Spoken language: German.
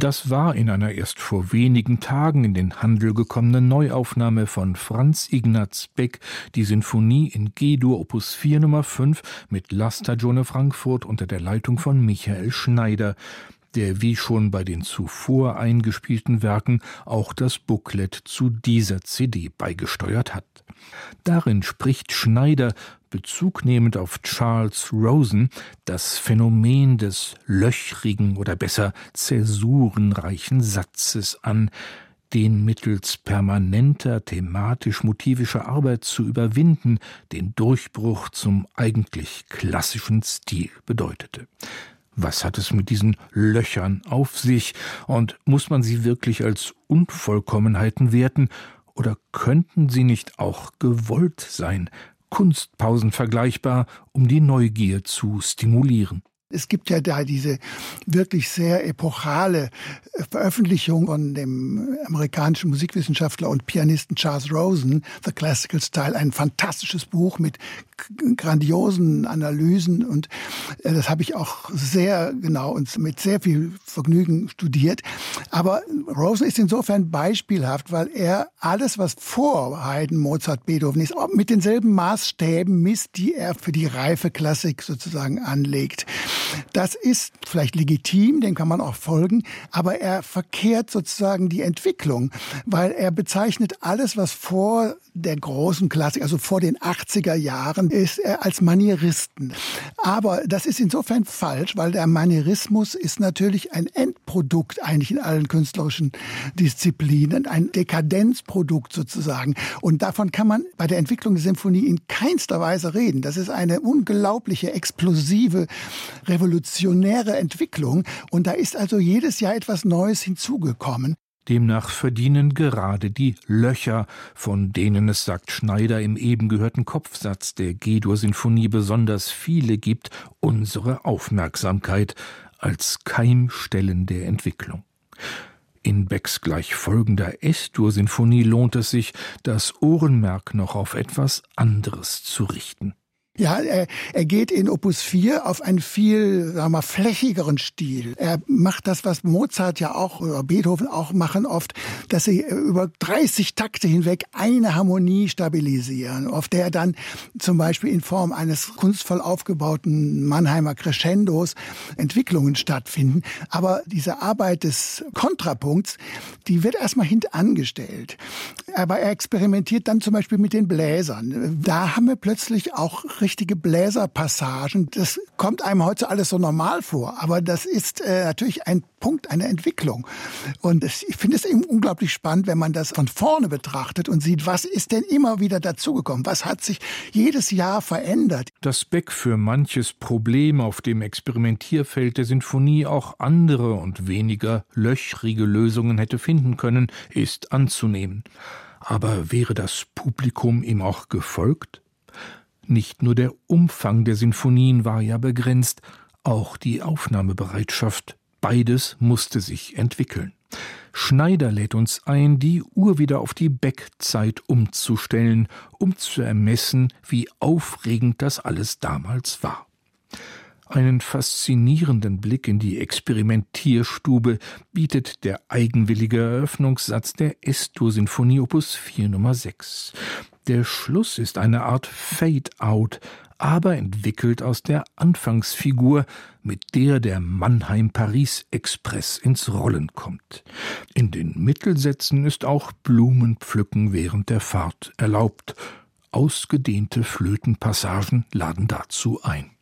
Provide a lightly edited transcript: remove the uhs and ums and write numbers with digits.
Das war in einer erst vor wenigen Tagen in den Handel gekommenen Neuaufnahme von Franz Ignaz Beck die Sinfonie in G-Dur Opus 4 Nummer 5 mit L'Astagione Frankfurt unter der Leitung von Michael Schneider, der wie schon bei den zuvor eingespielten Werken auch das Booklet zu dieser CD beigesteuert hat. Darin spricht Schneider, bezugnehmend auf Charles Rosen, das Phänomen des löchrigen oder besser zäsurenreichen Satzes an, den mittels permanenter thematisch-motivischer Arbeit zu überwinden, den Durchbruch zum eigentlich klassischen Stil bedeutete. Was hat es mit diesen Löchern auf sich, und muss man sie wirklich als Unvollkommenheiten werten, oder könnten sie nicht auch gewollt sein, Kunstpausen vergleichbar, um die Neugier zu stimulieren? Es gibt ja da diese wirklich sehr epochale Veröffentlichung von dem amerikanischen Musikwissenschaftler und Pianisten Charles Rosen, The Classical Style, ein fantastisches Buch mit grandiosen Analysen, und das habe ich auch sehr genau und mit sehr viel Vergnügen studiert. Aber Rosen ist insofern beispielhaft, weil er alles, was vor Haydn, Mozart, Beethoven ist, auch mit denselben Maßstäben misst, die er für die reife Klassik sozusagen anlegt. Das ist vielleicht legitim, dem kann man auch folgen, aber er verkehrt sozusagen die Entwicklung, weil er bezeichnet alles, was vor der großen Klassik, also vor den 80er Jahren, ist er als Manieristen. Aber das ist insofern falsch, weil der Manierismus ist natürlich ein Endprodukt eigentlich in allen künstlerischen Disziplinen, ein Dekadenzprodukt sozusagen. Und davon kann man bei der Entwicklung der Symphonie in keinster Weise reden. Das ist eine unglaubliche, explosive, revolutionäre Entwicklung. Und da ist also jedes Jahr etwas Neues hinzugekommen. Demnach verdienen gerade die Löcher, von denen es, sagt Schneider im eben gehörten Kopfsatz der G-Dur-Sinfonie besonders viele gibt, unsere Aufmerksamkeit als Keimstellen der Entwicklung. In Becks gleich folgender S-Dur-Sinfonie lohnt es sich, das Ohrenmerk noch auf etwas anderes zu richten. Ja, er geht in Opus 4 auf einen viel, sagen wir mal, flächigeren Stil. Er macht das, was Mozart ja auch oder Beethoven auch machen oft, dass sie über 30 Takte hinweg eine Harmonie stabilisieren, auf der dann zum Beispiel in Form eines kunstvoll aufgebauten Mannheimer Crescendos Entwicklungen stattfinden. Aber diese Arbeit des Kontrapunkts, die wird erstmal hintangestellt. Aber er experimentiert dann zum Beispiel mit den Bläsern. Da haben wir plötzlich auch richtige Bläserpassagen. Das kommt einem heute alles so normal vor, aber das ist natürlich ein Punkt einer Entwicklung. Und ich finde es eben unglaublich spannend, wenn man das von vorne betrachtet und sieht, was ist denn immer wieder dazugekommen? Was hat sich jedes Jahr verändert? Dass Beck für manches Problem auf dem Experimentierfeld der Sinfonie auch andere und weniger löchrige Lösungen hätte finden können, ist anzunehmen. Aber wäre das Publikum ihm auch gefolgt? Nicht nur der Umfang der Sinfonien war ja begrenzt, auch die Aufnahmebereitschaft. Beides musste sich entwickeln. Schneider lädt uns ein, die Uhr wieder auf die Beck-Zeit umzustellen, um zu ermessen, wie aufregend das alles damals war. Einen faszinierenden Blick in die Experimentierstube bietet der eigenwillige Eröffnungssatz der S-Dur-Sinfonie Opus 4 Nummer 6. Der Schluss ist eine Art Fade-out, aber entwickelt aus der Anfangsfigur, mit der der Mannheim-Paris-Express ins Rollen kommt. In den Mittelsätzen ist auch Blumenpflücken während der Fahrt erlaubt. Ausgedehnte Flötenpassagen laden dazu ein.